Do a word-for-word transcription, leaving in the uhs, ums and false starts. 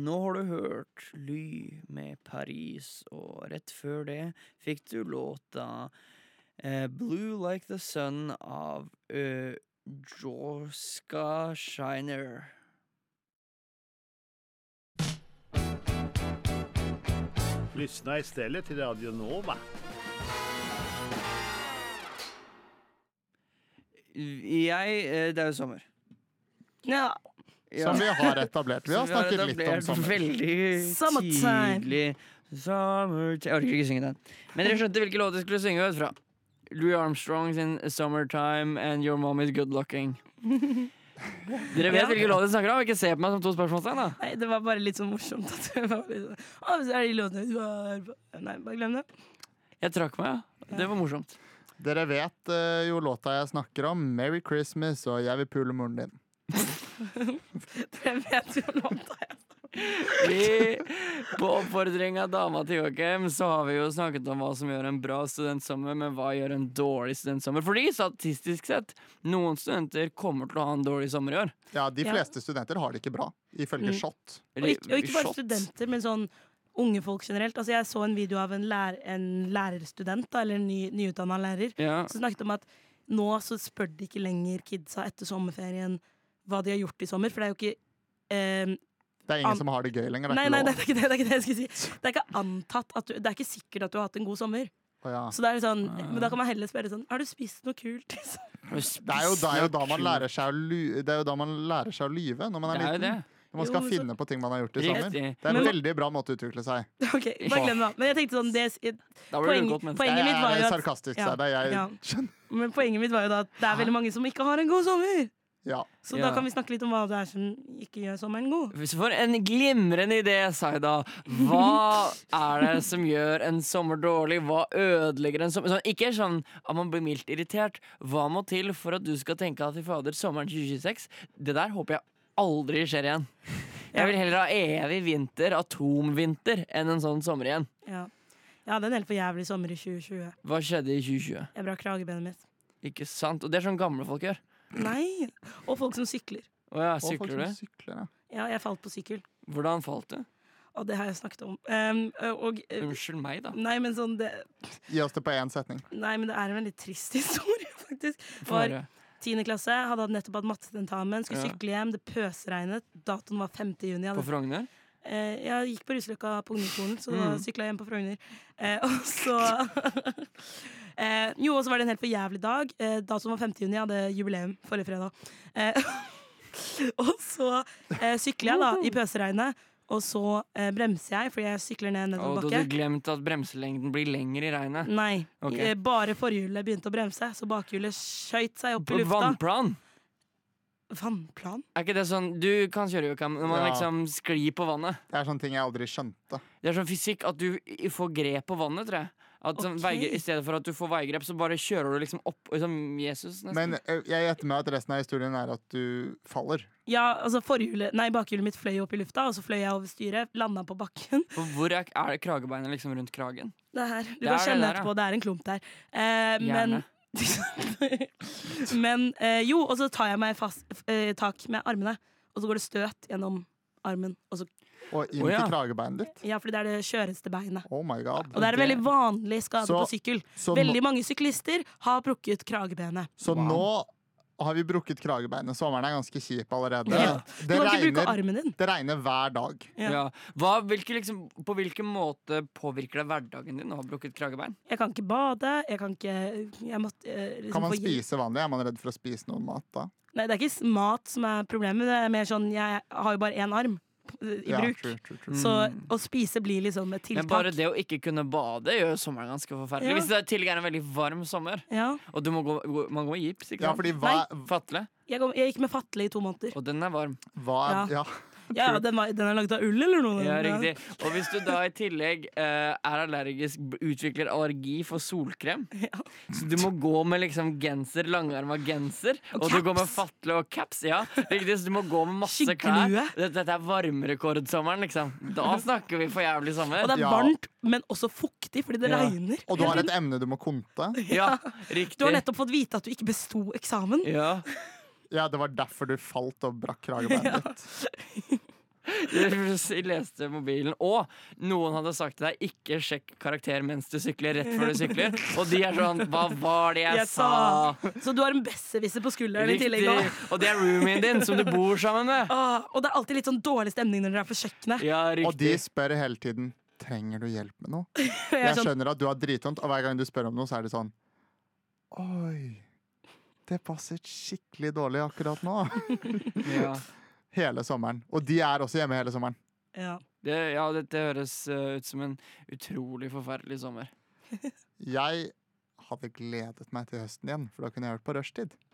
Nå har du hørt Ly med Paris, og rett før det fikk du låta eh, Blue Like the Sun av uh, Joska Shiner. Lyssna istället till Radio Nova. Jeg, eh, det er jo sommer. Ja. Som vi har etablert. Vi har Som vi har snakket litt om etablert sommer. Veldig Summertime. tydelig. Summertime. Jeg orker ikke synge den. Men dere skjønte hvilke låter jeg skulle synge ut fra. Louis Armstrong sin Summertime and Your Mom is Good Looking. Dere vet Ja. hvilke låter jeg snakker om? Ikke se på meg som to spørsmålstegn, da. Nei, det var bare litt så morsomt at det var litt sånn Å, så er det de låtene du har Nei, bare glem det. Jeg trakk meg, ja. Det var morsomt. Dere vet uh, jo låta jeg snakker om. Merry Christmas og Jeg vil pule moren din. Dere vet jo låta jeg Vi, på oppfordring av dama til Joakim, så har vi jo snakket om hva som gjør en bra studentsommer, men hva gjør en dårlig studentsommer. Fordi statistisk sett, noen studenter kommer til å ha en dårlig sommer i år. Ja, de Ja. fleste studenter har det ikke bra, ifølge Mm. Shot. Og ikke, og ikke bare Shot. studenter, men sånn unge folk generelt. Altså, jeg så en video av en, lær, en lærerstudent, da, eller en ny, nyutdannet lærer, Ja. som snakket om at nå så spør de ikke lenger kidsa etter sommerferien hva de har gjort i sommer, for det er jo ikke eh, Det er ingen An- som har det gøy lenger. Det er Nei, ikke nei, lov. det er ikke det, det er ikke det jeg skulle si. Det er ikke antatt at du, det er ikke sikkert at du har hatt en god sommer. Å, ja. Så det er sånn, men da kan man heller spørre sånn Har du spist noe kult? Det er jo, det er jo da man lærer seg å ly- Det er jo da man lærer seg å lyve når man er Det er jo liten. det. Når man skal Jo, så- finne på ting man har gjort i sommer. Riktig. Det er en Men- veldig bra måte å utvikle seg. Ok, bare glem det da. Men jeg tenkte sånn det, Da blir du poeng, et godt menneske. Poenget mitt var Jeg jo er at sarkastisk, Ja, sa jeg. Jeg ja. skjønner. Men poenget mitt var jo da at det er veldig mange som ikke har en god sommer. Ja. Så Ja. da kan vi snakke litt om hva det er som ikke gjør sommeren god. For en glimrende idé, Saida. Hva er det som gjør en sommer dårlig? Hva ødelegger en sommer? Sånn, ikke sånn at man blir mildt irritert. Hva må til for at du skal tenke at fy fader, sommeren tjue tjueseks, det der håper jeg aldri skjer igjen. Jeg vil heller ha evig vinter, atomvinter, enn en sånn sommer igjen. Ja. Jeg hadde en helt for jævlig sommer i tjue tjue. Hva skjedde i tjue tjue? Jeg brakk kragebenet mitt. Ikke sant? Og det er sånn gamle folk gjør. Nei! Og folk som sykler. Å ja, Og folk sykler som du? sykler, ja. Ja, jeg falt på sykkel. Hvordan falt du? Og det har jeg snakket om. Um, og uh, Unnskyld meg, da. Nei, men sånn det, Gi oss det på én setning. Nei, men det er en veldig trist historie, faktisk. Få Var høre. tiende klasse, hadde nettopp hatt mattetentamen, skulle Ja. sykle hjem, det pøsregnet. Datoen var femte juni. Jeg På hadde Frogner? Eh, jeg gikk på Ruseløkka på ungdomsskolen, så da Mm. sykla jeg hjem på Frogner. Eh, og så eh, Jo, og så var det en helt for jævlig dag. Eh, da som var femte juni, jeg hadde jubileum forrige fredag. Eh, og så eh, sykler jeg da i pøseregnet, og så eh, bremser jeg fordi jeg sykler ned Og nedover da bakke. hadde du glemt at bremselengden blir lenger i regnet? Nei, Ok. eh, bare forhjulet begynte å bremse, så bakhjulet skjøt seg opp På i lufta. vannplan? Vannplan? Er ikke det sånn Du kan kjøre, Joakim, når man Ja. liksom sklir på vannet. Det er sånne ting jeg aldri skjønte. Det er sånn fysikk at du i- får grep på vannet, tror jeg. At sånn, Ok. veigre- I stedet for at du får veigrep, så bare kjører du liksom opp som Jesus, nesten. Men eh, jeg gjetter meg at resten av historien er at du faller. Ja, altså forhjulet Nei, bakhjulet mitt fløy opp i lufta, og så fløy jeg over styret, landa på bakken. Og hvor er, er det kragebeinet liksom rundt kragen? Det her. Du Det kan er det kjenne der, ja. etterpå, det er en klump der. Eh, men Gjerne. men eh, jo, og så tar jeg meg fast, eh, tak med armene, og så går det støt gjennom armen. Og så, Og inn Å, ja. til kragebeinet ditt. ja, fordi det er det skjøreste beinet. Oh my god. Og det er en det- veldig vanlig skade Så- på sykkel. Så, Veldig nå, mange syklister har brukket kragebenet. så Wow. nå har vi brukket kragebeinet. Sommeren er ganske kjip allerede. Ja. Du Det, kan ikke bruke regner, armen din. det regner hver dag. Ja. Ja. Hva, hvilke, liksom, på hvilken måte påvirker det hverdagen din å ha brukket kragebein? Jeg kan ikke bade, jeg kan ikke jeg måtte, eh, liksom Kan man få hjelp. spise vanlig? Er man redd for å spise noe mat da? Nei, det er ikke s- mat som er problemet, det er mer sånn jeg har jo bare én arm eh, i Ja, bruk. true, true, true. Så å spise blir liksom et Men tiltak. bare det å ikke kunne bade gjør sommeren ganske forferdelig. Ja. Hvis det i tillegg er en veldig varm sommer, Ja. og du må gå, gå, man går med gips, ikke Ja, sant? fordi hva, Fatle, Jeg, går, jeg gikk med fatle i to måneder. og den er varm. hva er, ja. Ja, ja, den, var, den er laget av ull eller noe? Ja, riktig. Og hvis du da i tillegg eh, er allergisk, b- utvikler allergi for solkrem, så du må gå med liksom genser, langarma genser, og, Og du går med caps. fatle og caps, ja, riktig, så du må gå med masse Skyggelue. klær. Dette, dette er varmerekordsommeren, liksom. Da snakker vi for jævlig sommer. Og det er Ja. varmt, men også fuktig, fordi det Ja. regner. Og du har et emne du må konte. Ja, Du riktig. har nettopp fått vite at du ikke besto eksamen. Ja. Ja, det var derfor du falt og brakk kragebeinet ditt. Du leste mobilen. Og noen hadde sagt til deg ikke sjekk karakter mens du sykler, rett før du sykler. Og de er sånn hva var det jeg, Jeg sa? sa. Så du har en besserwisser på skulderen i tillegg nå. Og det er roomien din som du bor sammen med. Åh, og det er alltid litt sånn dårlig stemning når dere er på kjøkkenet. Ja, Og de riktig. spør hele tiden trenger du hjelp med noe. Jeg er Jeg sånn, skjønner at du har dritvondt, og hver gang du spør om noe, så er det sånn oi, det passer skikkelig dårlig akkurat nå. Ja. Hele sommeren. Og de er også hjemme hele sommeren. ja. Det, ja, dette høres uh, ut som en utrolig forferdelig sommer. Jeg hadde gledet meg til høsten igjen, for da kunne jeg hørt på rushtid.